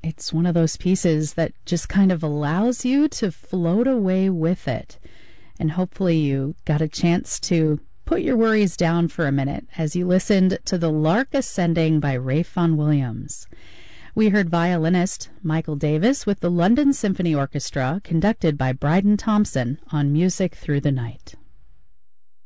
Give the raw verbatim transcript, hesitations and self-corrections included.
It's one of those pieces that just kind of allows you to float away with it. And hopefully you got a chance to put your worries down for a minute as you listened to The Lark Ascending by Ralph Vaughan Williams. We heard violinist Michael Davis with the London Symphony Orchestra, conducted by Bryden Thompson, on Music Through the Night.